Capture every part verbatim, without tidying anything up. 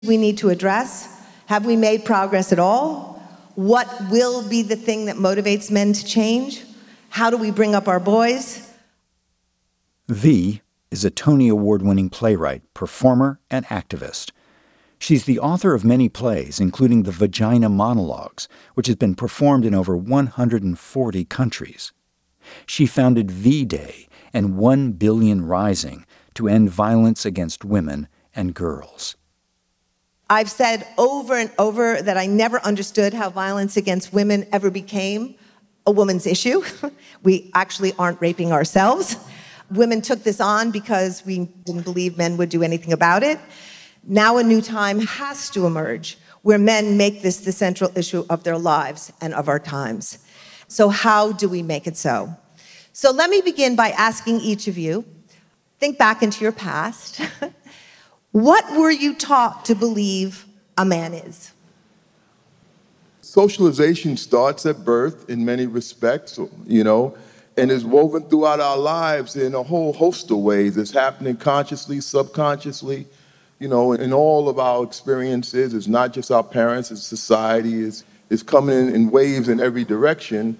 we need to address? Have we made progress at all? What will be the thing that motivates men to change? How do we bring up our boys? V is a Tony Award-winning playwright, performer, and activist. She's the author of many plays, including The Vagina Monologues, which has been performed in over one hundred forty countries. She founded V-Day and One Billion Rising to end violence against women and girls. I've said over and over that I never understood how violence against women ever became a woman's issue. We actually aren't raping ourselves. Women took this on because we didn't believe men would do anything about it. Now a new time has to emerge where men make this the central issue of their lives and of our times. So how do we make it so? So let me begin by asking each of you, think back into your past. What were you taught to believe a man is? Socialization starts at birth in many respects, you know, and is woven throughout our lives in a whole host of ways. It's happening consciously, subconsciously, you know, in all of our experiences. It's not just our parents, it's society. It's, it's coming in, in waves in every direction.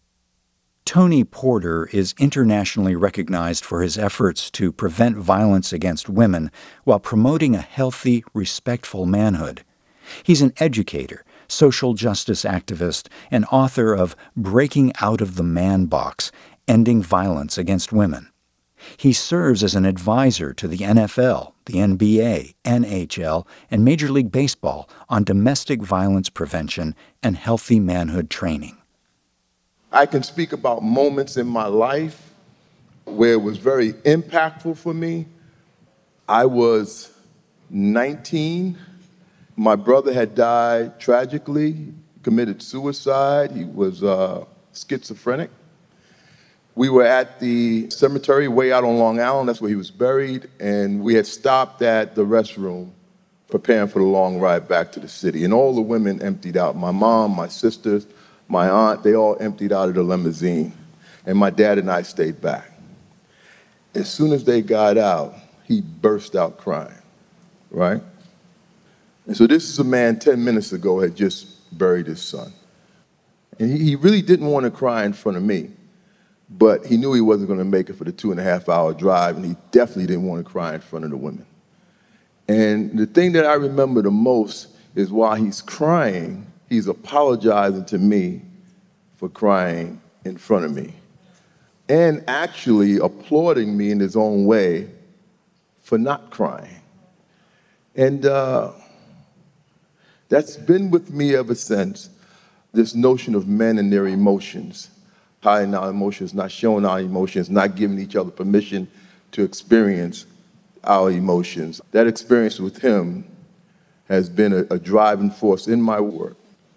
Tony Porter is internationally recognized for his efforts to prevent violence against women while promoting a healthy, respectful manhood. He's an educator, social justice activist, and author of Breaking Out of the Man Box, Ending Violence Against Women. He serves as an advisor to the N F L, the N B A, N H L, and Major League Baseball on domestic violence prevention and healthy manhood training. I can speak about moments in my life where it was very impactful for me. I was nineteen. My brother had died tragically, committed suicide. He was uh, schizophrenic. We were at the cemetery way out on Long Island. That's where he was buried. And we had stopped at the restroom preparing for the long ride back to the city. And all the women emptied out. My mom, my sisters, my aunt, they all emptied out of the limousine. And my dad and I stayed back. As soon as they got out, he burst out crying, right? And so this is a man ten minutes ago had just buried his son. And he, he really didn't want to cry in front of me, but he knew he wasn't going to make it for the two and a half hour drive, and he definitely didn't want to cry in front of the women. And the thing that I remember the most is while he's crying, he's apologizing to me for crying in front of me, and actually applauding me in his own way for not crying. And uh, that's been with me ever since, this notion of men and their emotions, hiding our emotions, not showing our emotions, not giving each other permission to experience our emotions. That experience with him has been a, a driving force in my work.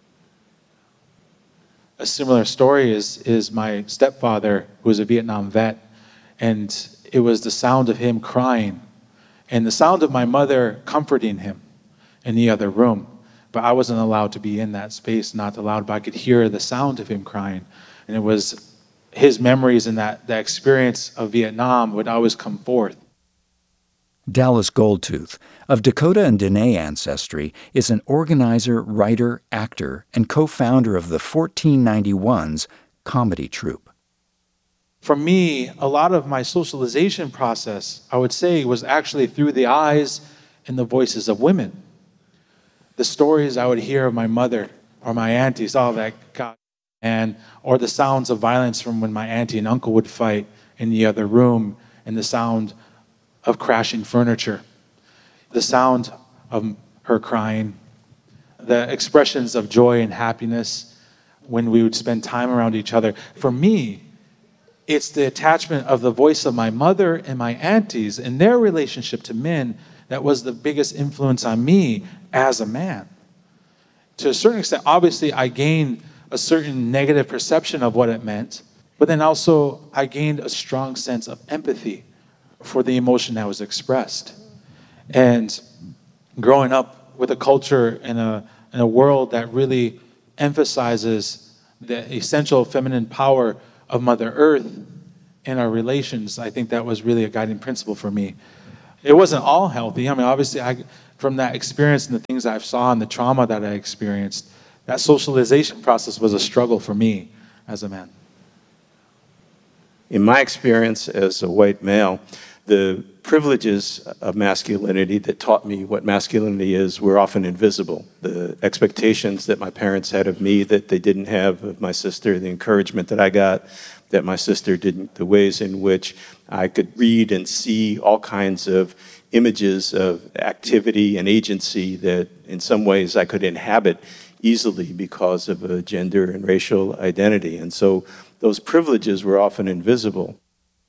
A similar story is, is my stepfather, who was a Vietnam vet, and it was the sound of him crying and the sound of my mother comforting him in the other room. But I wasn't allowed to be in that space, not allowed, but I could hear the sound of him crying. And it was his memories and that, that experience of Vietnam would always come forth. Dallas Goldtooth, of Dakota and Dene ancestry, is an organizer, writer, actor, and co-founder of the fourteen ninety-ones comedy troupe. For me, a lot of my socialization process, I would say, was actually through the eyes and the voices of women. The stories I would hear of my mother or my aunties, all that, God, and or the sounds of violence from when my auntie and uncle would fight in the other room, and the sound of crashing furniture, the sound of her crying, the expressions of joy and happiness when we would spend time around each other. For me, it's the attachment of the voice of my mother and my aunties and their relationship to men that was the biggest influence on me as a man. To a certain extent, obviously, I gained a certain negative perception of what it meant, but then also I gained a strong sense of empathy for the emotion that was expressed. And growing up with a culture in a, in a world that really emphasizes the essential feminine power of Mother Earth in our relations, I think that was really a guiding principle for me. It wasn't all healthy. I mean, obviously, I, from that experience and the things I've saw and the trauma that I experienced, that socialization process was a struggle for me as a man. In my experience as a white male, the privileges of masculinity that taught me what masculinity is were often invisible. The expectations that my parents had of me that they didn't have of my sister, the encouragement that I got that my sister didn't, the ways in which I could read and see all kinds of images of activity and agency that in some ways I could inhabit easily because of a gender and racial identity. And so those privileges were often invisible.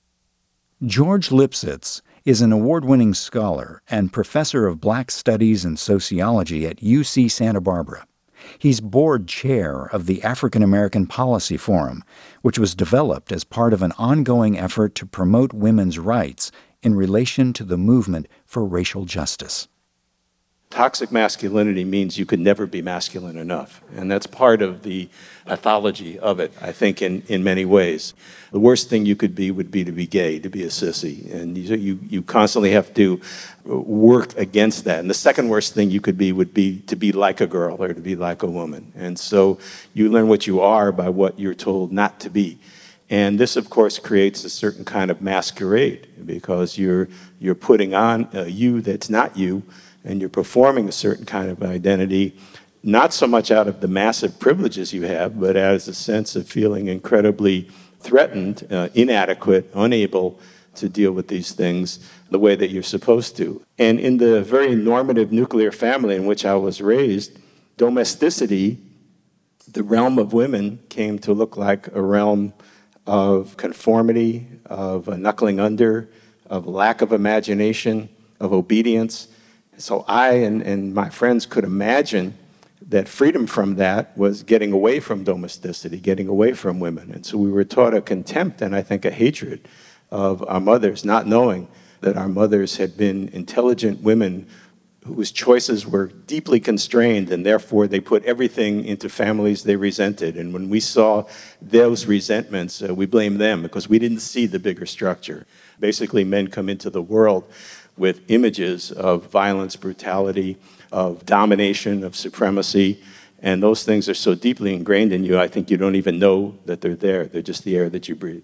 George Lipsitz is an award-winning scholar and professor of Black Studies and Sociology at U C Santa Barbara. He's board chair of the African American Policy Forum, which was developed as part of an ongoing effort to promote women's rights in relation to the movement for racial justice. Toxic masculinity means you could never be masculine enough. And that's part of the pathology of it, I think, in, in many ways. The worst thing you could be would be to be gay, to be a sissy. And you, you, you constantly have to work against that. And the second worst thing you could be would be to be like a girl or to be like a woman. And so you learn what you are by what you're told not to be. And this, of course, creates a certain kind of masquerade because you're, you're putting on a you that's not you, and you're performing a certain kind of identity, not so much out of the massive privileges you have, but as a sense of feeling incredibly threatened, uh, inadequate, unable to deal with these things the way that you're supposed to. And in the very normative nuclear family in which I was raised, domesticity, the realm of women, came to look like a realm of conformity, of a knuckling under, of lack of imagination, of obedience. So I and, and my friends could imagine that freedom from that was getting away from domesticity, getting away from women. And so we were taught a contempt and I think a hatred of our mothers, not knowing that our mothers had been intelligent women whose choices were deeply constrained, and therefore they put everything into families they resented. And when we saw those resentments, uh, we blamed them because we didn't see the bigger structure. Basically, men come into the world with images of violence, brutality, of domination, of supremacy, and those things are so deeply ingrained in you, I think you don't even know that they're there. They're just the air that you breathe.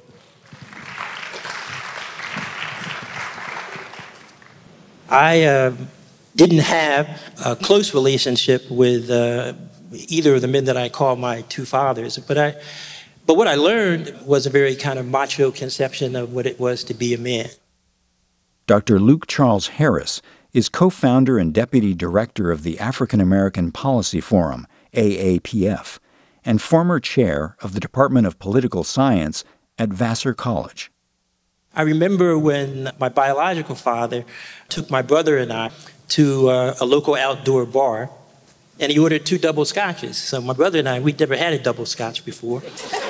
I uh, didn't have a close relationship with uh, either of the men that I call my two fathers, but I, but what I learned was a very kind of macho conception of what it was to be a man. Doctor Luke Charles Harris is co-founder and deputy director of the African American Policy Forum, A A P F, and former chair of the Department of Political Science at Vassar College. I remember when my biological father took my brother and I to uh, a local outdoor bar, and he ordered two double scotches. So my brother and I, we'd never had a double scotch before.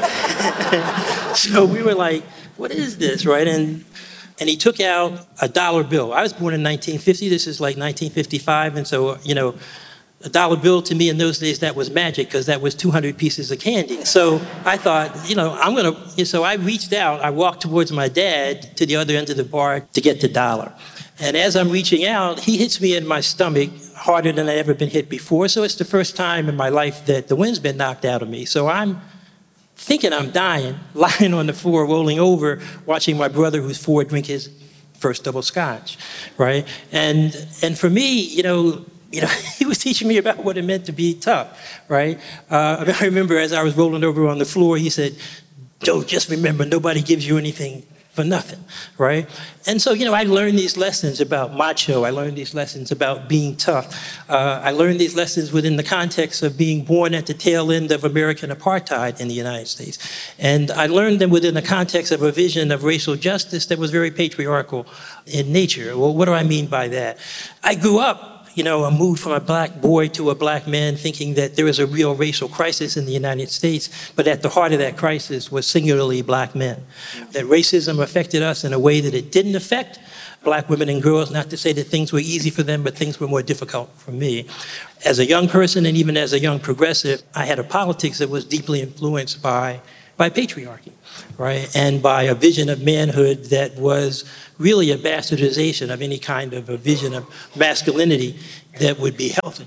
So we were like, what is this, right? And and he took out a dollar bill. I was born in nineteen fifty, this is like nineteen fifty-five, and so, you know, a dollar bill to me in those days, that was magic because that was two hundred pieces of candy. So I thought, you know, I'm gonna, so I reached out, I walked towards my dad to the other end of the bar to get the dollar. And as I'm reaching out, he hits me in my stomach harder than I'd ever been hit before. So it's the first time in my life that the wind's been knocked out of me. So I'm thinking I'm dying, lying on the floor, rolling over, watching my brother who's four drink his first double scotch, right? And and for me, you know, you know, he was teaching me about what it meant to be tough, right? Uh, I remember as I was rolling over on the floor, he said, "Joe, just remember, nobody gives you anything for nothing," right? And so, you know, I learned these lessons about macho. I learned these lessons about being tough. Uh, I learned these lessons within the context of being born at the tail end of American apartheid in the United States. And I learned them within the context of a vision of racial justice that was very patriarchal in nature. Well, what do I mean by that? I grew up, you know, I moved from a black boy to a black man thinking that there was a real racial crisis in the United States, but at the heart of that crisis was singularly black men. That racism affected us in a way that it didn't affect black women and girls, not to say that things were easy for them, but things were more difficult for me. As a young person and even as a young progressive, I had a politics that was deeply influenced by by patriarchy, right? And by a vision of manhood that was really a bastardization of any kind of a vision of masculinity that would be healthy.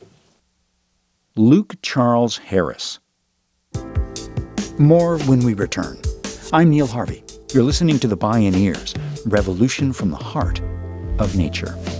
Luke Charles Harris. More when we return. I'm Neil Harvey. You're listening to The Bioneers, Revolution from the Heart of Nature.